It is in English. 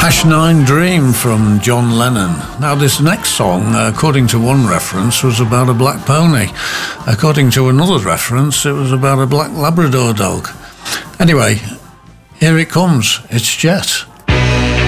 Nine Dream from John Lennon. Now, this next song, according to one reference, was about a black pony. According to another reference, it was about a black Labrador dog. Anyway, here it comes. It's Jet.